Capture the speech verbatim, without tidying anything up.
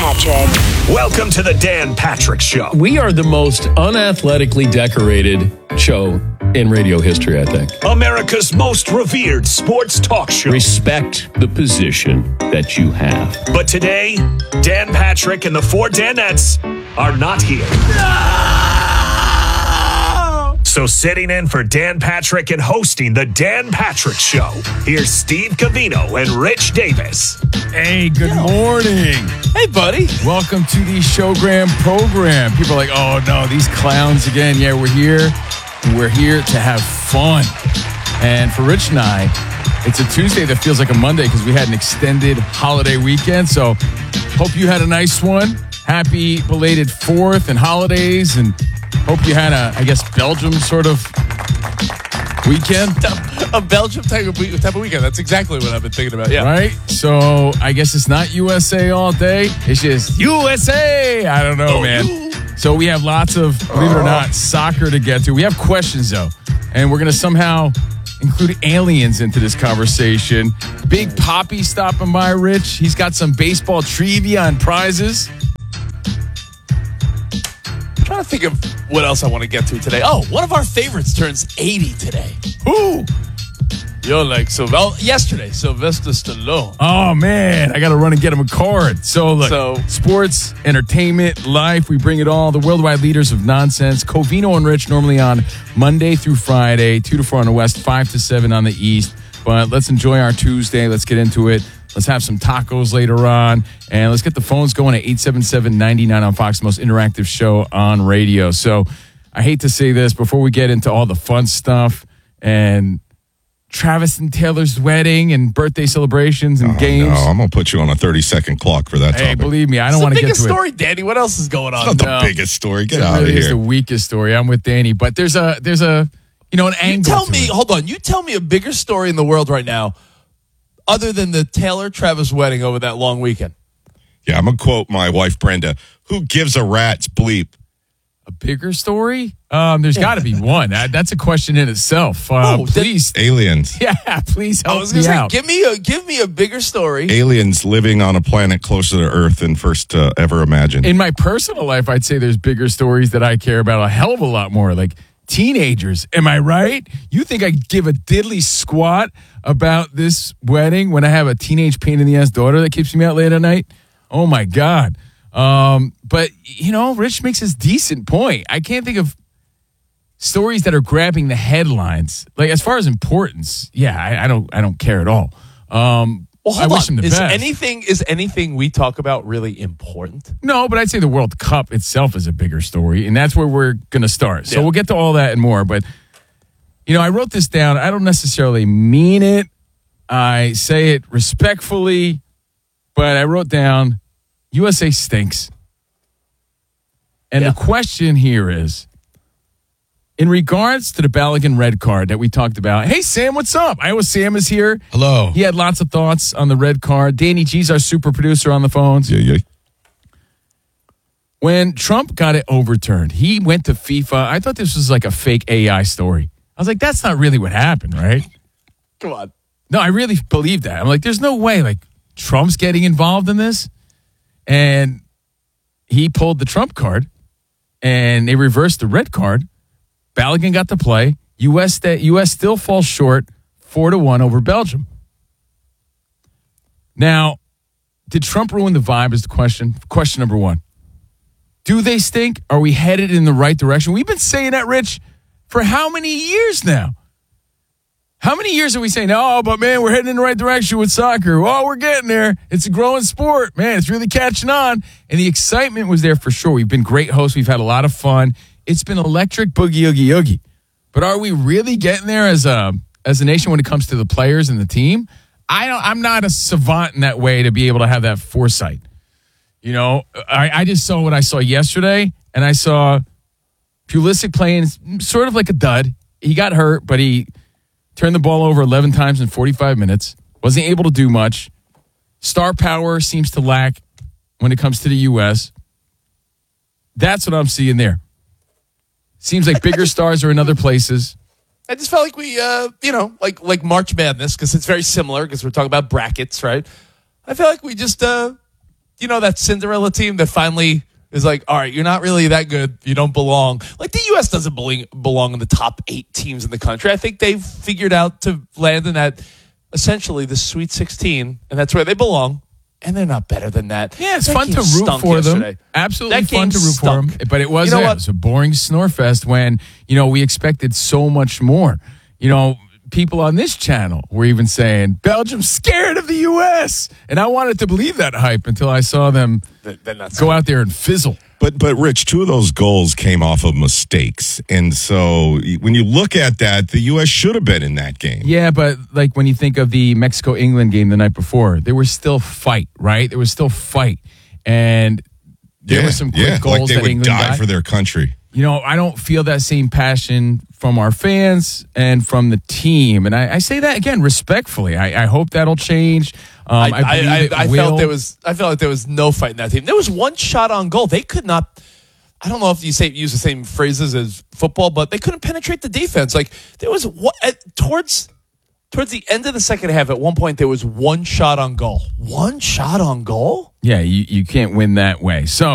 Patrick. Welcome to the Dan Patrick Show. We are the most unathletically decorated show in radio history, I think. America's most revered sports talk show. Respect the position that you have. But today, Dan Patrick and the four Danettes are not here. No! So sitting in for Dan Patrick and hosting the Dan Patrick Show, here's Steve Covino and Rich Davis. Hey, good Yo. morning. Hey, buddy. Welcome to the Showgram program. People are like, oh, no, these clowns again. Yeah, we're here. We're here to have fun. And for Rich and I, it's a Tuesday that feels like a Monday because we had an extended holiday weekend. So hope you had a nice one. Happy belated fourth and holidays. And hope you had a, I guess, Belgium sort of weekend. A Belgium type of, type of weekend. That's exactly what I've been thinking about. Yeah. Right? So I guess it's not U S A all day. It's just U S A. I don't know, oh, man. You. So we have lots of, believe it or not, soccer to get to. We have questions, though. And we're going to somehow include aliens into this conversation. Big Poppy stopping by, Rich. He's got some baseball trivia and prizes. I'm trying to think of what else I want to get to today. Oh, one of our favorites turns eighty today. Who? You're like, so well, yesterday, Sylvester Stallone. Oh, man. I got to run and get him a card. So, look, so, sports, entertainment, life, we bring it all. The worldwide leaders of nonsense. Covino and Rich normally on Monday through Friday, two to four on the West, five to seven on the East. But let's enjoy our Tuesday. Let's get into it. Let's have some tacos later on. And let's get the phones going at eight seven seven, nine nine on Fox, the most interactive show on radio. So I hate to say this before we get into all the fun stuff and Travis and Taylor's wedding and birthday celebrations and oh, games. No, I'm going to put you on a thirty-second clock for that Hey, topic. believe me, I don't want to get to it. It's the biggest story, Danny. What else is going on? It's not no. the biggest story. Get it out really of here. It's the weakest story. I'm with Danny. But there's a, there's a you know, an angle You tell to me, it. hold on. You tell me a bigger story in the world right now other than the Taylor-Travis wedding over that long weekend. Yeah, I'm going to quote my wife, Brenda. Who gives a rat's bleep? A bigger story? Um, there's got to be one. That, that's a question in itself. Uh, Oh, please, Aliens. yeah, please help I was me gonna say, out. give me a give me a bigger story. Aliens living on a planet closer to Earth than first uh, ever imagined. In my personal life, I'd say there's bigger stories that I care about a hell of a lot more. Like teenagers. Am I right? You think I give a diddly squat about this wedding when I have a teenage pain in the ass daughter that keeps me out late at night? Oh my God. Um, but, you know, Rich makes this decent point. I can't think of stories that are grabbing the headlines. Like, as far as importance, yeah, I, I don't I don't care at all. Um, well, I hold wish on. him the is best. anything is anything we talk about really important? No, but I'd say the World Cup itself is a bigger story, and that's where we're going to start. So Yeah. we'll get to all that and more. But, you know, I wrote this down. I don't necessarily mean it. I say it respectfully, but I wrote down U S A stinks. And Yeah. the question here is, in regards to the Balogun red card that we talked about, hey, Sam, what's up? Iowa Sam is here. Hello. He had lots of thoughts on the red card. Danny G's our super producer on the phones. Yeah, yeah. When Trump got it overturned, he went to FIFA. I thought this was like a fake A I story. I was like, that's not really what happened, right? Come on. No, I really believe that. I'm like, there's no way, like, Trump's getting involved in this. And he pulled the Trump card, and they reversed the red card. Balogun got to play. U S sta- U S still falls short, four to one over Belgium. Now, did Trump ruin the vibe? Is the question. Question number one. Do they stink? Are we headed in the right direction? We've been saying that, Rich, for how many years now? How many years are we saying, oh, but man, we're heading in the right direction with soccer. Oh, we're getting there. It's a growing sport. Man, it's really catching on. And the excitement was there for sure. We've been great hosts. We've had a lot of fun. It's been electric boogie, oogie, oogie. But are we really getting there as a, as a nation when it comes to the players and the team? I don't, I'm not a savant in that way to be able to have that foresight. You know, I, I just saw what I saw yesterday, and I saw Pulisic playing sort of like a dud. He got hurt, but he turned the ball over eleven times in forty-five minutes. Wasn't able to do much. Star power seems to lack when it comes to the U S. That's what I'm seeing there. Seems like bigger stars are in other places. I just felt like we, uh, you know, like like March Madness, because it's very similar, because we're talking about brackets, right? I feel like we just uh, you know, that Cinderella team that finally is like, all right, you're not really that good. You don't belong. Like the U S doesn't belong, belong in the top eight teams in the country. I think they've figured out to land in that essentially the Sweet sixteen, and that's where they belong. And they're not better than that. Yeah, it's that fun to root for yesterday. them. Absolutely that fun to root stunk. for them. But it was, you know a, what? it was a boring snore fest when, you know, we expected so much more. You know, people on this channel were even saying, Belgium's scared of the U S. And I wanted to believe that hype until I saw them They're not go out there and fizzle. But, but Rich, two of those goals came off of mistakes. And so when you look at that, the U S should have been in that game. Yeah, but like when you think of the Mexico-England game the night before, there was still fight, right? There was still fight. And there yeah, were some quick yeah, goals like they that would England die got. for their country. You know, I don't feel that same passion from our fans and from the team. And I, I say that, again, respectfully. I, I hope that'll change. Um, I, I, believe I, it I, I will. felt there was. I felt like there was no fight in that team. There was one shot on goal. They could not. I don't know if you say use the same phrases as football, but they couldn't penetrate the defense. Like there was what at, towards towards the end of the second half. At one point, there was one shot on goal. One shot on goal. Yeah, you, you can't win that way. So.